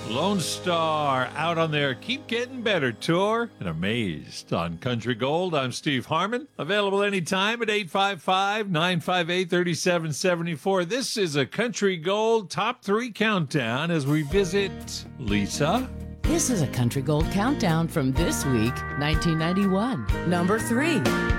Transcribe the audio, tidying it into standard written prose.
Lone Star out on their Keep Getting Better tour and Amazed on Country Gold. I'm Steve Harmon. Available anytime at 855-958-3774. This is a Country Gold Top 3 Countdown as we visit Lisa. This is a Country Gold Countdown from this week, 1991. Number 3.